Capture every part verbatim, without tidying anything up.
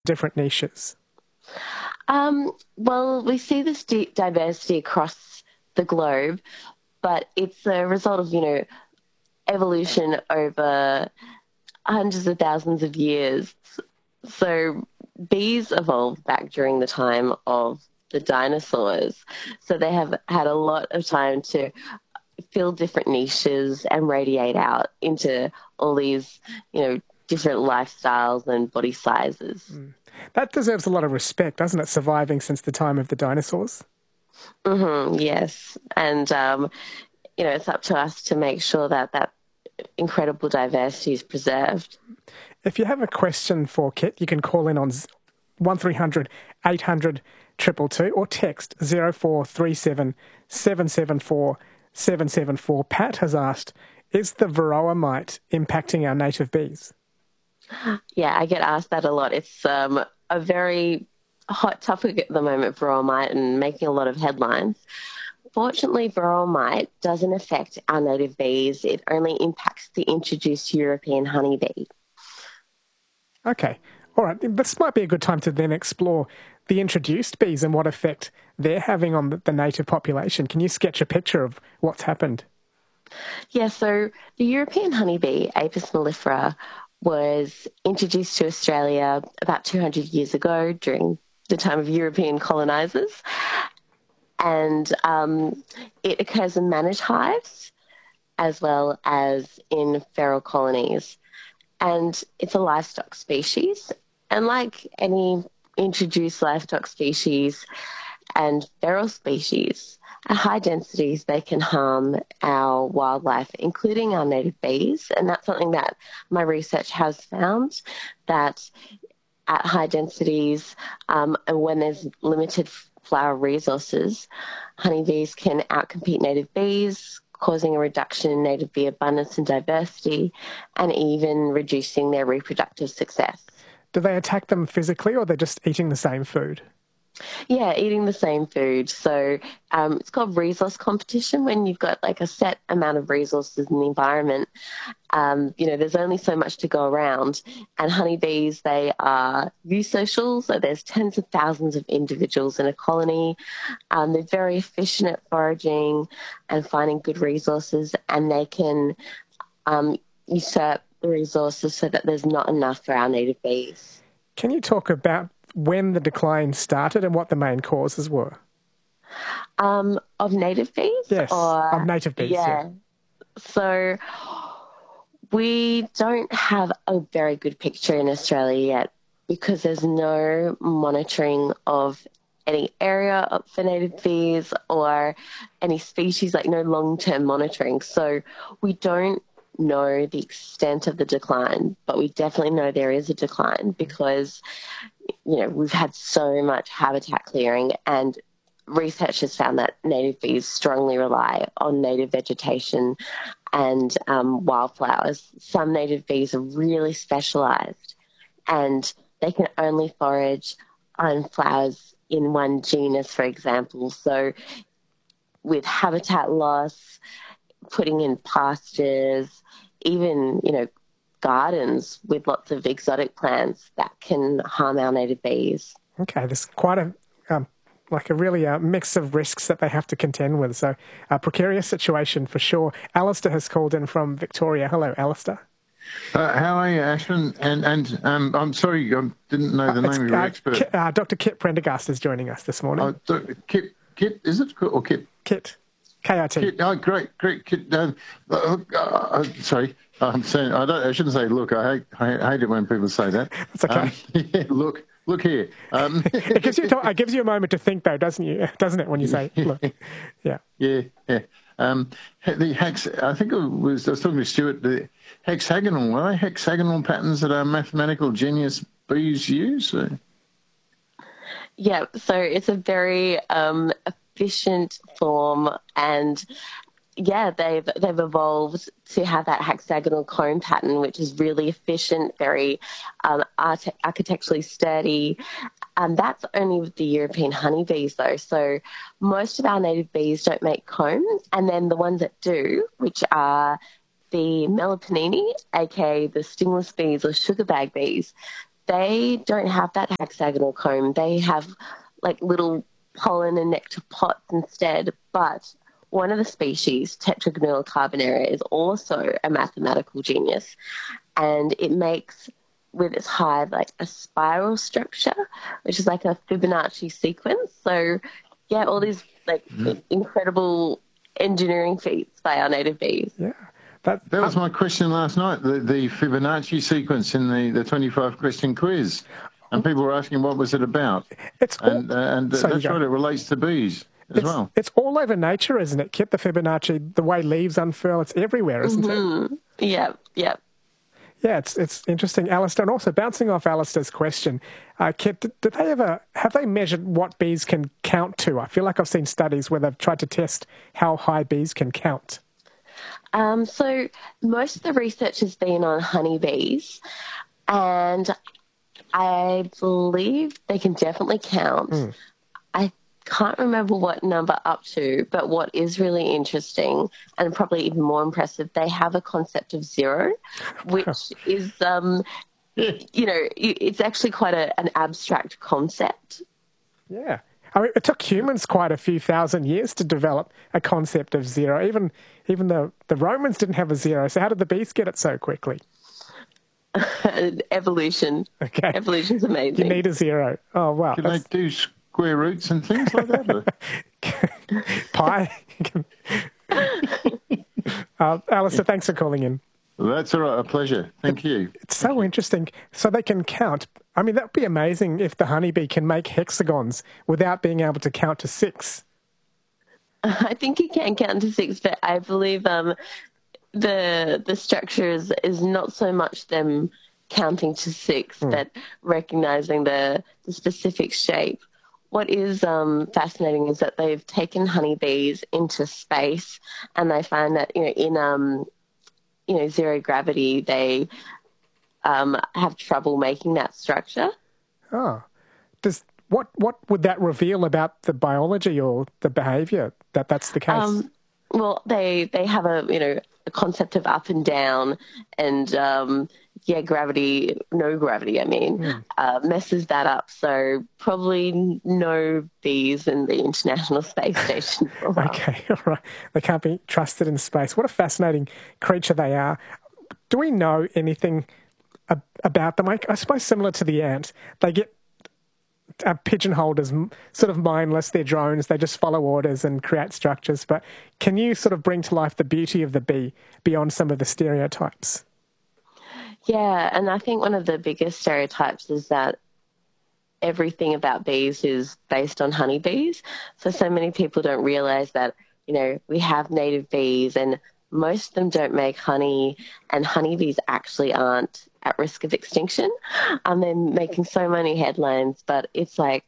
different niches? Um, well, we see this di- diversity across the globe, but it's a result of, you know, evolution over hundreds of thousands of years. So bees evolved back during the time of the dinosaurs. So they have had a lot of time to fill different niches and radiate out into all these, you know, different lifestyles and body sizes. Mm. That deserves a lot of respect, doesn't it, surviving since the time of the dinosaurs? Mm-hmm, yes. And, um, you know, it's up to us to make sure that that incredible diversity is preserved. If you have a question for Kit, you can call in on one three hundred eight hundred two two two or text zero four three seven seven seven four seven seven four. Pat has asked, is the varroa mite impacting our native bees? Yeah, I get asked that a lot. It's um, a very hot topic at the moment, varroa mite, and making a lot of headlines. Fortunately, varroa mite doesn't affect our native bees. It only impacts the introduced European honeybee. Okay. All right. This might be a good time to then explore the introduced bees and what effect they're having on the, the native population. Can you sketch a picture of what's happened? Yeah, so the European honeybee, Apis mellifera, was introduced to Australia about two hundred years ago during the time of European colonisers. And um, it occurs in managed hives as well as in feral colonies. And it's a livestock species. And like any introduced livestock species and feral species, at high densities, they can harm our wildlife, including our native bees. And that's something that my research has found, that at high densities um, and when there's limited flower resources, honeybees can outcompete native bees, causing a reduction in native bee abundance and diversity, and even reducing their reproductive success. Do they attack them physically, or they're just eating the same food? Yeah, eating the same food. So um, it's called resource competition. When you've got like a set amount of resources in the environment, um, you know, there's only so much to go around. And honeybees, they are eusocial, so there's tens of thousands of individuals in a colony. Um, they're very efficient at foraging and finding good resources, and they can um, usurp the resources so that there's not enough for our native bees. Can you talk about when the decline started and what the main causes were? Um, of native bees? Yes, or, of native bees, yeah. yeah. So we don't have a very good picture in Australia yet because there's no monitoring of any area for native bees or any species, like no long-term monitoring. So we don't know the extent of the decline, but we definitely know there is a decline because, you know, we've had so much habitat clearing, and research has found that native bees strongly rely on native vegetation and um, wildflowers. Some native bees are really specialised, and they can only forage on flowers in one genus, for example. So with habitat loss, putting in pastures, even, you know, gardens with lots of exotic plants, that can harm our native bees. Okay, there's quite a, um, like a really uh, mix of risks that they have to contend with. So a precarious situation for sure. Alistair has called in from Victoria. Hello, Alistair. Uh, how are you, Ashwin? And and um, I'm sorry, I didn't know the uh, name of your uh, expert. Kit, uh, Doctor Kit Prendergast is joining us this morning. Uh, Kit, Kit, is it? Or Kit? Kit. K I T. Kit, oh, great, great. Kit, uh, uh, uh, sorry, I'm saying, I, don't, I shouldn't say look. I hate, I hate it when people say that. That's okay. Um, yeah, look, look here. Um, it, gives you to, it gives you a moment to think, though, doesn't you? Doesn't it, when you say look? Yeah. Yeah, yeah. Um, the hex, I think it was, I was talking to Stuart, the hexagonal, are they hexagonal patterns that our mathematical genius bees use? Yeah, so it's a very um, efficient form, and yeah, they've they've evolved to have that hexagonal cone pattern, which is really efficient, very um, art- architecturally sturdy. And that's only with the European honeybees, though. So most of our native bees don't make comb, and then the ones that do, which are the Meliponini, aka the stingless bees or sugar bag bees, they don't have that hexagonal comb. They have like little pollen and nectar pots instead. But one of the species, Tetragonella carbonaria, is also a mathematical genius, and it makes with its hive like a spiral structure, which is like a Fibonacci sequence. So yeah, all these like mm. incredible engineering feats by our native bees. Yeah. That, that was um, my question last night, the, the Fibonacci sequence in the, the twenty-five question quiz. And people were asking what was it about. It's all, and uh, and so that's right, it relates to bees as it's, well. It's all over nature, isn't it, Kit, the Fibonacci, the way leaves unfurl, it's everywhere, isn't mm-hmm. it? Yeah, yeah. Yeah, it's it's interesting, Alistair. And also, bouncing off Alistair's question, uh, Kit, did, did they ever, have they measured what bees can count to? I feel like I've seen studies where they've tried to test how high bees can count. Um, so most of the research has been on honeybees, and I believe they can definitely count. Mm. I can't remember what number up to, but what is really interesting and probably even more impressive, they have a concept of zero, which is, um, you know, it's actually quite a, an abstract concept. Yeah. I mean, it took humans quite a few thousand years to develop a concept of zero. Even even the, the Romans didn't have a zero. So how did the bees get it so quickly? Evolution. Okay. Evolution's amazing. You need a zero. Oh, wow. Can that's... they do square roots and things like that? Pi? uh, Alistair, thanks for calling in. That's all right, a pleasure. Thank you. It's so Thank interesting. So they can count. I mean, that would be amazing if the honeybee can make hexagons without being able to count to six. I think he can count to six, but I believe um, the the structure is, is not so much them counting to six, mm. but recognizing the, the specific shape. What is um, fascinating is that they've taken honeybees into space, and they find that, you know, in um, you know, zero gravity, they um, have trouble making that structure. Oh, does what what would that reveal about the biology or the behaviour that that's the case? Um, well, they they have a you know a concept of up and down, and um, yeah, gravity, no gravity. I mean, mm. uh, messes that up. So probably no bees in the International Space Station. Okay, all right. They can't be trusted in space. What a fascinating creature they are. Do we know anything ab- about them? I, I suppose similar to the ant, they get uh, pigeonholed as m- sort of mindless. They're drones. They just follow orders and create structures. But can you sort of bring to life the beauty of the bee beyond some of the stereotypes? Yeah, and I think one of the biggest stereotypes is that everything about bees is based on honeybees. So, so many people don't realize that, you know, we have native bees and most of them don't make honey, and honeybees actually aren't at risk of extinction. Um, they're making so many headlines, but it's like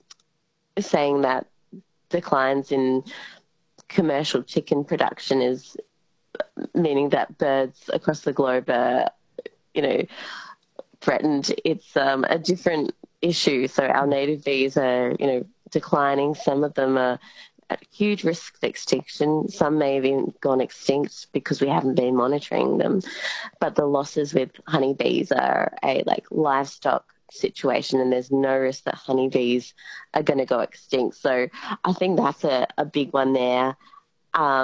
saying that declines in commercial chicken production is meaning that birds across the globe are, you know, threatened. It's um, a different issue. So our native bees are, you know, declining. Some of them are at huge risk of extinction. Some may have even gone extinct because we haven't been monitoring them. But the losses with honeybees are a like livestock situation, and there's no risk that honeybees are going to go extinct. So I think that's a, a big one there. Um,